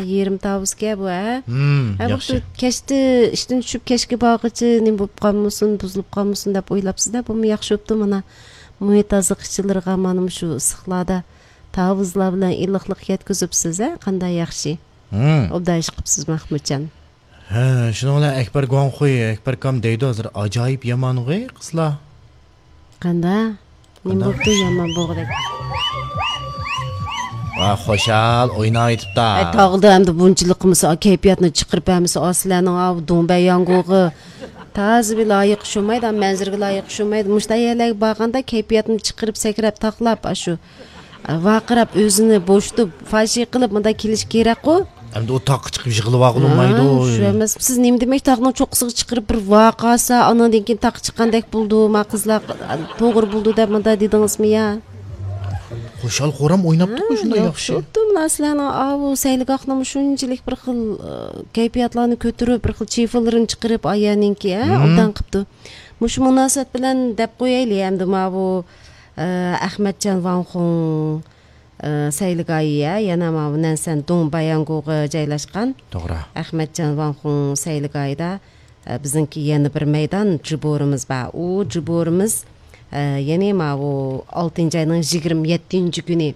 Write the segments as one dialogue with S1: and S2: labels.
S1: yerim tavusga bu yaxshi. Kechdi ishdan tushib kechga borg'ichi nima bo'lib qolmasin, buzilib qolmasin deb o'ylabsiz-da, bu yaxshi bo'pti mana. Muhit oziqchilarga mana shu issiqlarda tavuzlar bilan iliqlik yetkazibsiz, qanday yaxshi. Obda ish qilibsiz Mahmudjon.
S2: Ha, shuningla Akbar Gonxo'y, Akbar kam deydi hozir ajoyib yomong'i qizlar.
S1: Qanday? Nima bo'pti yomon bo'g'dak?
S2: Va xo'shal o'ynaytibdi.
S1: Tog'da hamda bunchilik qilmasa, kayfiyatni chiqirib hamsa oslarning Do'mbay yong'og'i tazi bir loyiq shumaydi, manzirga loyiq shumaydi. Mushtayalar borganda kayfiyatni chiqirib sakrab taqlab shu vaqirab o'zini bo'shtib, fashi qilib bunda kelish kerak-ku.
S2: Hamda o taqqa chiqib yig'ilib olmaydi.
S1: Shu emas, siz nima demak taqning cho'qqisiga chiqirib bir vaqasa, andan keyin taq chiqqandek bo'ldi, ma qizlar to'g'ri bo'ldi deb bunda dedingizmi ya?
S2: Xo'shal xo'ram o'ynabdi-ku shunday yaxshi.
S1: Masalan, u sayligoqning shunchalik bir xil kayfiyatlarni ko'tarib, bir xil chefalarini chiqarib ayaninki, obdan qilibdi. Mush munosabat bilan deb qo'yaylik, endi bu Ahmadjon Vanxon sayligoyi, yana bu Nansan Do'mbay yong'og'i joylashgan.
S2: To'g'ri.
S1: Ahmadjon Vanxon sayligoyida bizningki yana bir maydon jiborimiz bor. U jiborimiz ya'ni bu 6-oyning 27-kuni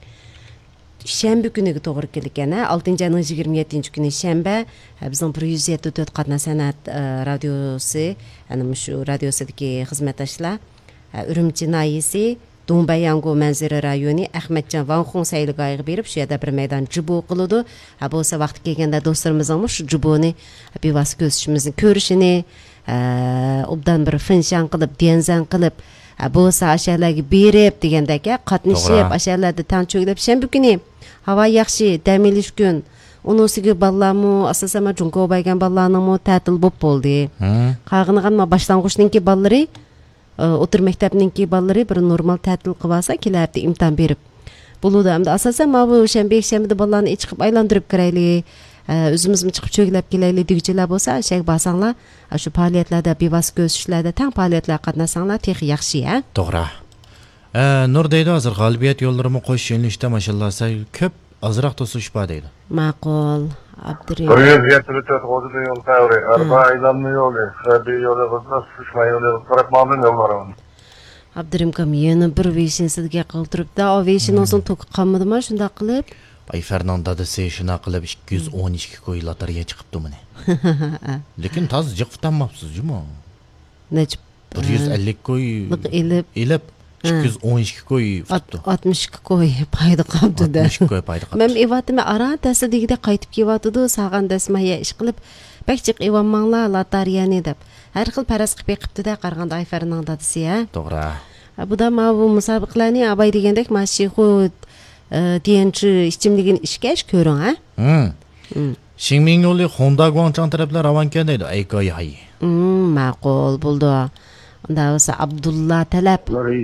S1: shanba kuniga to'g'ri kelgan. 6-oyning 27-kuni shanba bizning 174 qatna san'at radiosi, ana shu radiosidagi xizmatdoshlar Urumchi noyisi Do'mbay yong'og'i manzara rayoni Ahmadjon Vanxon sayligoyiga berib, shu yerda bir maydon jibo qiladi. Bo'lsa vaqti kelganda do'stlarimizning shu jiboni bevosita ko'rishimizni ko'rishini obdan bir finshan qilib, denzan qilib bo'lsa asharlarga berib degandek qatnashib asharlarda tancho'ylab shanba kuni havo yaxshi dam olish kun unisiga bolalarmi asosan junko bo'lgan bolalarning ta'til bo'lib bo'ldi. Qag'inigan boshlang'ichningki bolalari o'tir maktabningki bolalari bir normal ta'til qilib olsa kelardi imtihon berib bo'ladi. Hamda asosan bu shanba bolalarni chiqib aylantirib kiraylik, o'zimizni chiqib cho'glab kelaylik degichilar bo'lsa, shay basanglar shu faoliyatlarda bevosita ko'rishlarda tang faoliyatlar qatnashsanglar tex yaxshi ya.
S2: To'g'ri. Nur deydi hozir g'alabiyat yo'llarini qo'shish yo'nalishda mashallah ko'p azroq to'sish bor deydi.
S1: Ma'qul. Abdurim.
S3: 174 hozir yo'l tayyor. Arba aylanma yo'li, harbiy yo'li qilsa, sushma yo'li qilib ma'lum yo'llarim.
S1: Abdurim kam yana bir veshin sizga qildiribdi. O veshin olsin to'kib qolmadimi shunda qilib?
S2: Ayfarning dadasi shuna qilib 212 ko'y loteriya chiqibdi meni. Lekin toz jiqtanmabsiz juma.
S1: Nechib
S2: 150 ko'y ilib 212 ko'y futdi.
S1: 62 ko'y payda qoldi-da.
S2: 62 ko'y payda qoldi.
S1: Men evatimi ara tasidagida qaytib kelibdi, sag'an dasmaya ish qilib, bakchiq evanmanglar loteriyani deb. Har xil paras qilib qipti-da qarg'anda Ayfarning dadasi ya.
S2: To'g'ri.
S1: Bu da bu musobaqalarni abay degandek mashhur diyenchi ichimligini ishkash ko'ring, ha?
S2: Shingming yo'li Honda Guangchang taraflar ravankan deydi, aykoy hay.
S1: Ma'qul bo'ldi. Unda o'sa Abdulla Talab.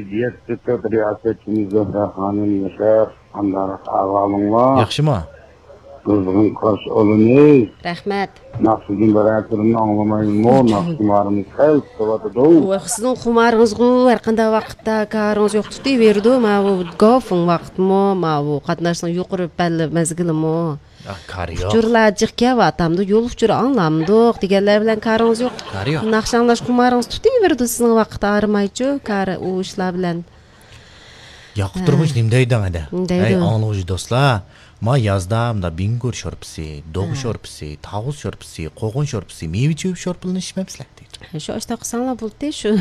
S2: Yaxshimi?
S4: Kızgın karşı olunuz.
S1: Rahmat.
S4: Naqsudun baratlarını anlamayınmı? Naqsumarımız xeyl sıvatıdı.
S1: Sizin xumarınızғы har qanday vaqtda karınız yo'q tutaverdi. Ma bu gofun vaqtmi, ma bu qatnashning yuqori balli mezgilimi?
S2: Kari yo'q.
S1: Uchurlar jiqqa vatamdi, yo'l uchur anlamdiq deganlar bilan karınız yo'q.
S2: Kari yo'q.
S1: Naqshanlash xumarınız tutaverdi sizning vaqtda arimaychi, kari u ishlar bilan.
S2: Yoqib turmush nim deydan ada. Ey anlıqçı do'stlar. Ma yazdamda bingur şorpisi, dog şorpisi, tavus şorpisi, qo'g'in şorpisi, meva cho'p şorpilini ishmabsizlar deydi.
S1: Shu ishda qilsanglar bo'ldi shu.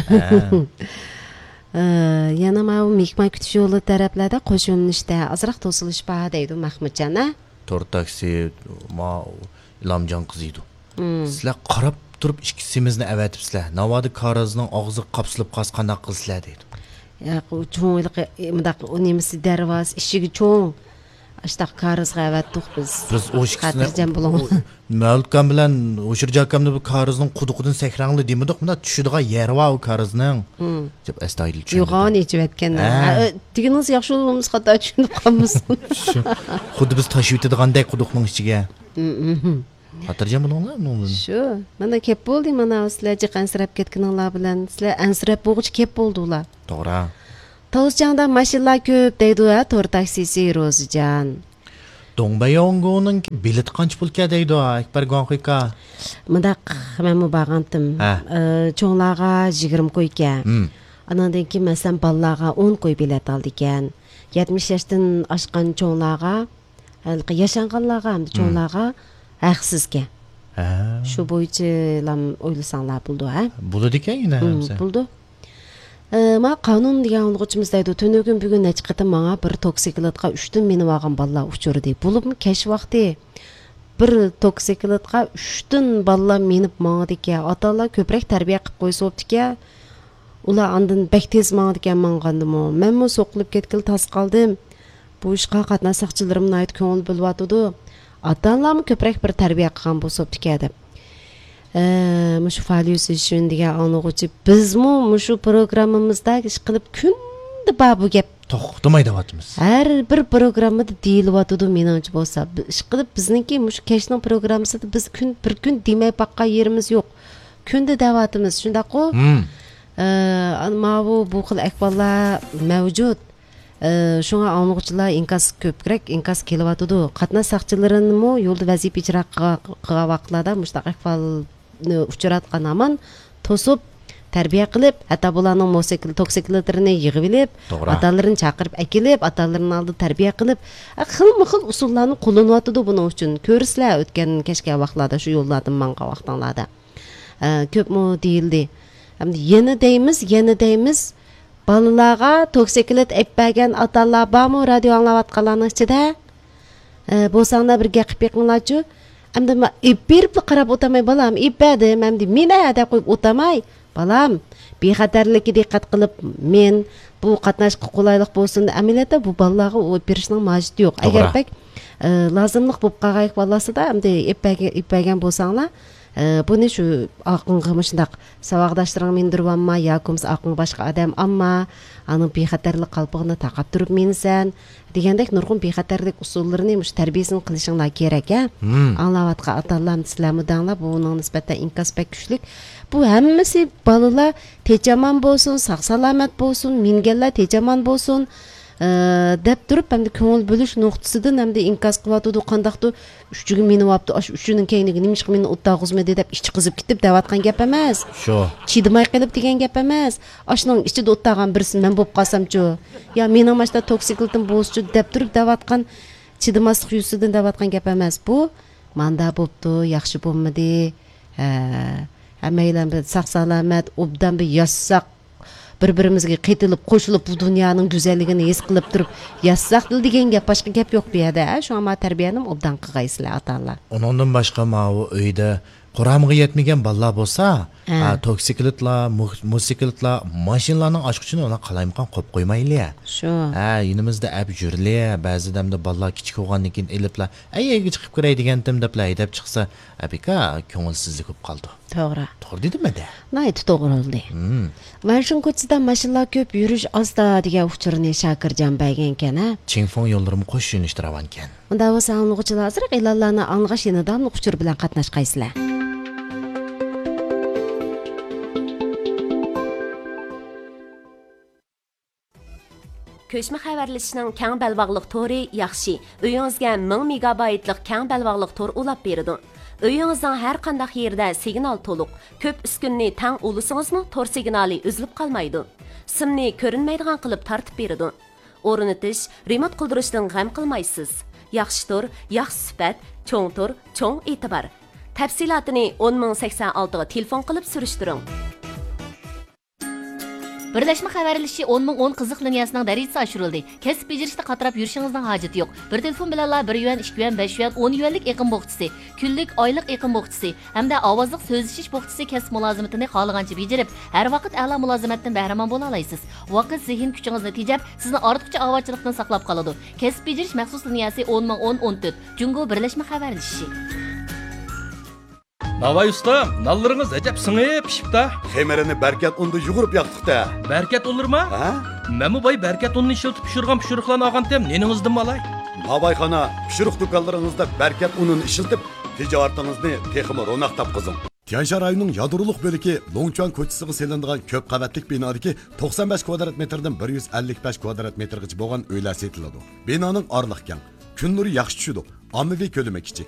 S1: Yana ma mehmon kutish yo'li taraflarda qo'shilishda azroq to'silish bor deydi Mahmudjon.
S2: To'r taksi ma Ilamjon qiziydi. Sizlar qarab turib ikkisimizni avatibsizlar. Navoda karazning og'zi qapsilib qolsa qanday qilsizlar deydi.
S1: U cho'nglik mundaq unimisi darvaz ishigi cho'ng. Ashtaq karizga avatdik biz.
S2: Biz o'shikdan Mavludkan bilan o'shirjakamni bu karizning quduqidan sakrangli demidik, bunda tushadigan yer va u karizning deb astoydil tushundim.
S1: Yo'g'on ichib aytganlar. Diginiz yaxshi bo'lmamiz xato tushunib qolamiz.
S2: Xuddi biz tashib o'tadiganday quduqning ichiga. Xotirjam bo'linglar, no'min.
S1: Shu, mana kep bo'ldi, mana sizlarga qansirab ketganinglar bilan sizlar ansirab bo'g'ich kep bo'ldilar.
S2: To'g'ri.
S1: Tozjanda mashinalar ko'p deydi, to'r taksisi Ro'zijon.
S2: Dongbayonggo'nun bilet qancha pulga deydi Akbar Gonqika.
S1: Mındaq men bağantım. Çoğlağa 20 qo'ygan. Anandan keyin masalan balalarga 10 qo'y bilet aldı ekan. 70 yaşdan aşqan çoğlağa, yaşanğanlarga hamda çoğlağa haqsizga. Şu bo'yicha lam o'ylasanlar buldu ha.
S2: Buldu ekan yine.
S1: Buldu. Ma qonun degan o'quvchimiz deydi, tunugün bugun necha qatam menga bir toksikletga 3 dan minib olgan balalar uchurdi. Bo'libmi kesh vaqti bir toksikletga 3 dan balalar minib mangdi ekan. Ota-onalar ko'proq tarbiya qilib qo'ysa bo'pti ekan. Ular andan bek tez mangdi ekan mangandimi. Menmi so'qilib ketgil tas qoldim. Bu ishqa qatnashchilarimni aytib ko'ngil bo'lyotdi. Ota-onalarmi ko'proq bir tarbiya qilgan bo'lsa bo'pti ekan deb. Mushu Falyus ishun degan anlıqçı bizmi mushu programmamizda ish qilib kunda babu gap
S2: to'xtamay deyapmiz.
S1: Har bir programmada deyilyotdi meningcha bo'lsa. Ish qilib bizniki mushu kechning programmasida biz bir kun demay baqqa yerimiz yo'q. Kunda deyapmiz, shundaq-ku. Bu xil ahvollar mavjud. Şuna anlıqçılar inkas köpkürek inkas kelyotdi. Qatnash saqchilarini yo'lda vazifa ijro qilgan vaqtlarda mushtaq ahvolni uchratgan aman to'sib tarbiya qilib, hatto bularning toksikletlarini yig'ib olib, otalarini chaqirib akilib, otalarini oldi tarbiya qilib, xil usullarni qo'llanayotdi buning uchun. Ko'rsizlar o'tgan kechga vaqtlarda shu yo'llardan manqa vaqtlarda. Ko'pmi deyildi. Hamda yana deymiz. Balalarga toksiklet epbagan otalar bormi radio anglayotganlarning ichida? Bo'lsanglar birga qilib beqinglarchu. Hamda berib qarab o'tamay balam, ibadim, hamda meni ada qo'yib o'tamay. Balam, bexatarlikka diqqat qilib, men bu qatnashga qulaylik bo'lsin, amaliyotda bu balalarga o'yib berishning majidi yo'q. Agar bak lozimlik bo'lib qolgan bolasida, hamda epbagan bo'lsanglar, buni shu aqınğı shundaq savaqdashlarning mindirvanma yoki aqın boshqa odam amma aning bexatarlik qalpig'ini taqab turib mensan degandek nurg'un bexatarlik usullarini mush tarbiyasini qilishinglar kerak a. Anglayotgan otalar sizlarmi danglar buning nisbatan inkas pek kuchlik. Bu hammasi balalar techaman bo'lsin, sog' salomat bo'lsin, minganlar techaman bo'lsin deb turib hamda ko'ngil bo'lish nuqtasidan hamda inkas qilyotdi qandaqdi 3 minib olibdi, 3-ning keyinigi nima ish meni o'tag'izmadi deb ichi qizib ketib deyotgan gap emas. Shu. Chidamay qilib degan gap emas. Ashning ichida o'tag'an birisi men bo'lib qolsamchu, yo mening mashta toksikletim bo'lsa deb turib deyotgan chidamaslik yusidan deyotgan gap emas. Bu manda bo'pti, yaxshi bo'lmadi. Hammaylar sog' salomat, obdan bir yashsaq bir-birimizga qitilib, qo'shilib bu dunyoning go'zalligini his qilib turib yashsaq degan gap boshqa gap yo'q bu yerda. Shu ama tarbiyani obdan qilgaysizlar ota-onalar.
S2: Ondan boshqa u uyda Quramga yetmagan bolalar bo'lsa, toksikletlar, musikletlar, mashinalarning ochqichini ular qalayimqon qo'yib qo'ymayli.
S1: Shu.
S2: Yinimizda abjurli, ba'zidamda bolalar kichik bo'lgandan keyin eliblar, ayyaga chiqib kiray degandim deblar haydab chiqsa, abika ko'ngilsizlik bo'lib qoldi.
S1: To'g'ri.
S2: To'g'ri dedimmi-da?
S1: Nayt to'g'ri oldi. Mana ko'chada mashinalar ko'p, yurish ozda degan uchurni Shakirjon baygan ekan, ha.
S2: Chingfong yo'llarini qo'sh yo'nalishtiravan ekan.
S1: Unda bo'lsa anlıqçılar hozir e'lonlarni anglash yenidan uchur bilan qatnashqaysizlar.
S5: Köşme xəbərləşinin kən bəlvaqlıq tori yaxşı. Uyingizga 1000 megabaytlik kən bəlvaqlıq tor ulab beridi. Uyingizning har qanday yerda signal to'liq, ko'p uskunni tang ulusingizmi tor signali uzilib qolmaydi. Simni ko'rinmaydigan qilib tartib beridi. O'rnatish, remote qildirishdan g'am qilmaysiz. Yaxshi tor, yaxshi sifat, cho'ng tor, cho'ng e'tibor. Tafsilotini 10086 ga telefon qilib surishtiring.
S6: Birleşme xəbərləşi 10.010 qızıq liniyasının dərəcəsi aşırıldı. Kəsib becirişdə qatarab yürüşünüzün haceti yok. Bir telefon bilanla 1 yuan, 2 yuan, 5 yuan, 10 yuanlik eqim boğçisi, günlük, aylık eqim boğçisi, hem de avazlıq sözleşiş boğçisi kəsib mülazimetini xalıqanca becirib, hər vaqt əla mülazimetten bəhrəman bola alaysız. Vaqt zihin küçünüzni tejab, sizni artıqça avazçılıqdan saqlab qaladı. Kəsib beciriş məxsus liniyası 10.010-14. Cungo Birleşme xəbərləşi.
S7: Navay usta, nallarınız acep sınıp pişipta.
S8: Xemerini berket undu yugurub yaqtık da.
S7: Berket olur mu?
S8: Ha?
S7: Məmu bay berket ununu işiltip pişirgan pişiriklarını ağan tem, neningizdim malay?
S8: Nabayxana, pişirik dükkanlarınızda berket ununu işiltip, ticaretinizni teximi ronak tapqızın. Tianşan rayonunun yadıruluk bölüki Longchuan koçisiga selindigan köp qavatlik binodagi 95 kvadrat metrdan 155 kvadrat metrgacha bo'lgan uylar setiladi. Binoning orliq keng, kun nuri yaxshi tushidi. Ommaviy ko'lami kichik.